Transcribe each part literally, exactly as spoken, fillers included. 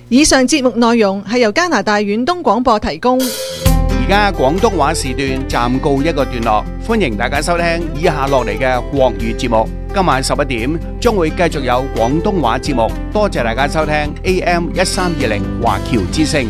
以上節目內容係由加拿大遠東廣播提供。 而家廣東話時段暫告一個段落，歡迎大家收聽以下落嚟嘅國語節目。今晚十一點將會繼續有廣東話節目，多謝大家收聽 A M 一三二零華僑之聲。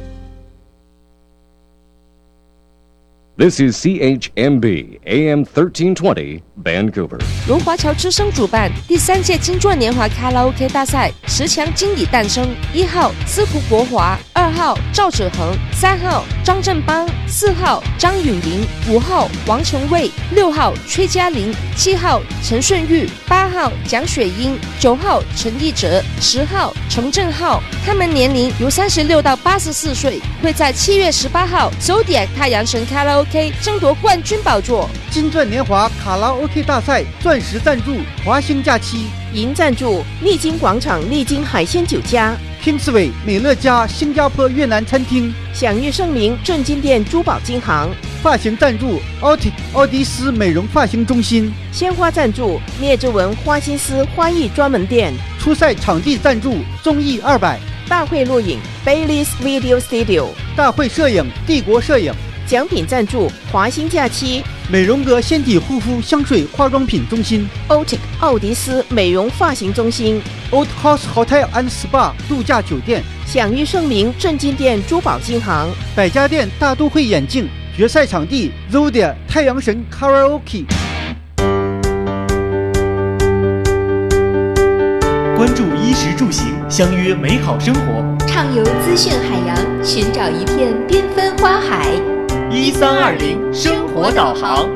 This is C H M B A M thirteen twenty Vancouver。 由华侨之声主办第三届金钻年华卡拉 OK 大赛，十强经理诞生。一号司徒国华，二号赵子恒，三号张振邦，四号张允莹，五号王成卫，六号崔嘉玲，七号陈顺玉，八号蒋雪英，九号陈义哲，十号程正浩。他们年龄由三十六到八十四岁，会在七月十八号 Zodiac 太阳神卡拉 OK 争夺冠军宝座。 金钻年华卡拉 OK 大赛钻石赞助华兴假期， 银赞助丽晶广场丽晶海鲜酒家， 拼斯伟美乐家新加坡越南餐厅， 享誉盛名正金店珠宝金行， 发型赞助奥体奥迪斯美容发型中心， 鲜花赞助聂志文花心思花艺专门店， 初赛场地赞助综艺二百， 大会录影 Bailey's Video Studio， 大会摄影帝国摄影， 奖品赞助华兴假期， 美容阁纤体护肤香水化妆品中心， Otic 奥迪斯美容发型中心， Old House Hotel and Spa 度假酒店， 享誉盛名正金店珠宝金行， 百家店大都会眼镜，决赛场地 Zodiac 太阳神 Karaoke。 关注衣食住行，相约美好生活， 畅游资讯海洋，寻找一片缤纷花海。 一三二零生活导航。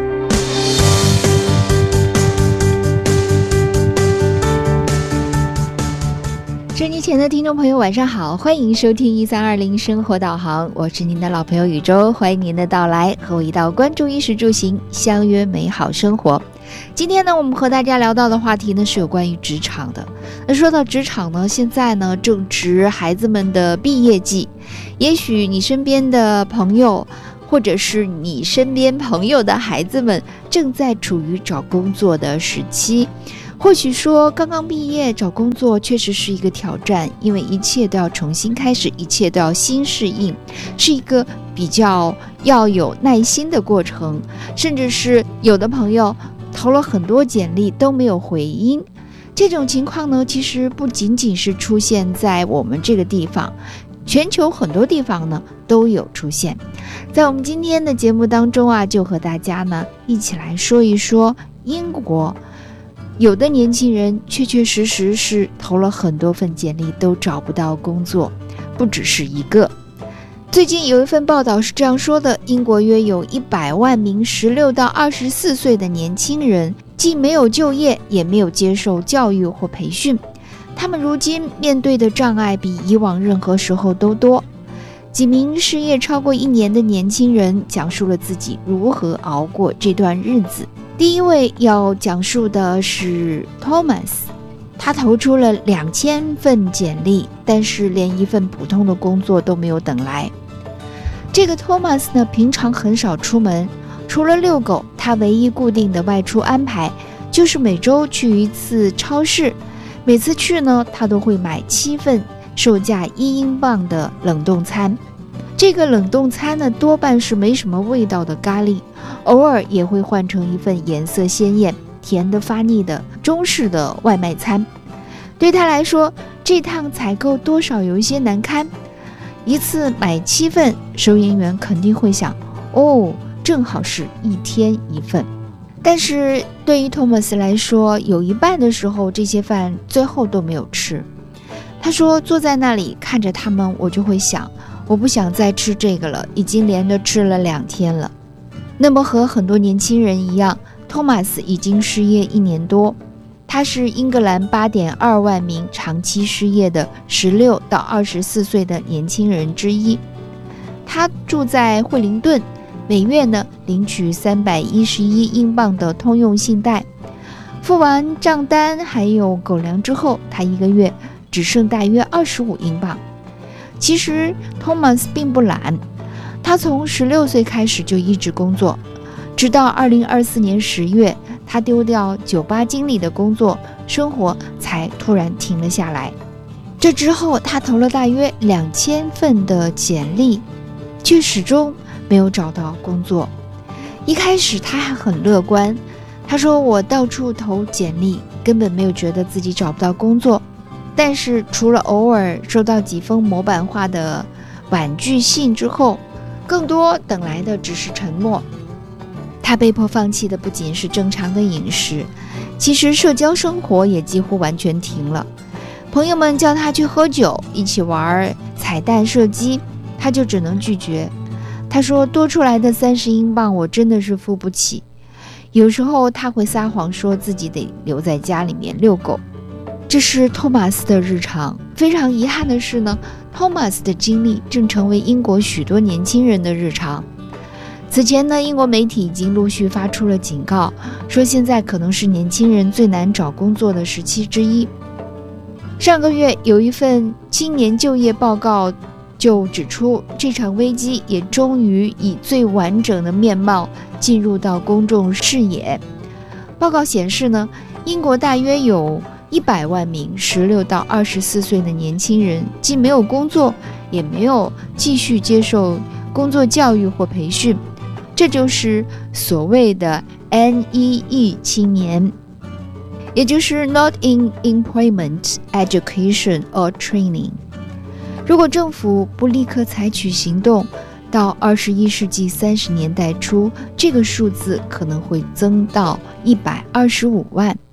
收音前的听众朋友晚上好，欢迎收听一三二零生活导航，我是您的老朋友宇宙，欢迎您的到来，和我一道关注衣食住行，相约美好生活。今天呢，我们和大家聊到的话题呢是有关于职场的。那说到职场呢，现在呢正值孩子们的毕业季，也许你身边的朋友，或者是你身边朋友的孩子们正在处于找工作的时期。或许说刚刚毕业找工作确实是一个挑战，因为一切都要重新开始，一切都要新适应，是一个比较要有耐心的过程，甚至是有的朋友投了很多简历都没有回音。这种情况呢，其实不仅仅是出现在我们这个地方，全球很多地方呢都有出现。在我们今天的节目当中啊，就和大家呢一起来说一说英国。有的年轻人确确实实是投了很多份简历都找不到工作，不只是一个。最近有一份报道是这样说的，英国约有一百万名十六到二十四岁的年轻人，既没有就业，也没有接受教育或培训，他们如今面对的障碍比以往任何时候都多。几名失业超过一年的年轻人讲述了自己如何熬过这段日子。第一位要讲述的是 Thomas， 他投出了两千份简历，但是连一份普通的工作都没有等来。这个 Thomas 呢，平常很少出门，除了遛狗，他唯一固定的外出安排就是每周去一次超市，每次去呢，他都会买七份售价一英镑的冷冻餐。这个冷冻餐呢，多半是没什么味道的咖喱，偶尔也会换成一份颜色鲜艳、甜得发腻的中式的外卖餐。对他来说，这趟采购多少有一些难堪。一次买七份，收银员肯定会想，哦，正好是一天一份。但是对于托马斯来说，有一半的时候，这些饭最后都没有吃。他说，坐在那里看着他们，我就会想，我不想再吃这个了，已经连着吃了两天了。那么和很多年轻人一样，托马斯已经失业一年多。他是英格兰 八点二万名长期失业的十六到二十四岁的年轻人之一。他住在惠灵顿，每月呢领取三百一十一英镑的通用信贷。付完账单还有狗粮之后，他一个月只剩大约二十五英镑。其实 Thomas 并不懒，他从十六岁开始就一直工作，直到二零二四年十月，他丢掉酒吧经理的工作，生活才突然停了下来。 这之后，他投了大约两千份的简历，却始终没有找到工作。一开始他还很乐观，他说我到处投简历，根本没有觉得自己找不到工作，但是除了偶尔收到几封模板化的婉拒信之后，更多等来的只是沉默。他被迫放弃的不仅是正常的饮食，其实社交生活也几乎完全停了。朋友们叫他去喝酒，一起玩彩弹射击，他就只能拒绝。他说多出来的三十英镑我真的是付不起。有时候他会撒谎说自己得留在家里面遛狗。这是托马斯的日常。非常遗憾的是呢，托马斯的经历正成为英国许多年轻人的日常。此前呢，英国媒体已经陆续发出了警告，说现在可能是年轻人最难找工作的时期之一。上个月有一份青年就业报告就指出，这场危机也终于以最完整的面貌进入到公众视野。报告显示呢，英国大约有一百万名十六到二十四岁的年轻人，既没有工作，也没有继续接受工作教育或培训，这就是所谓的 N E E 青年，也就是 Not in Employment, Education or Training。如果政府不立刻采取行动，到二十一世纪三十年代初，这个数字可能会增到一百二十五万。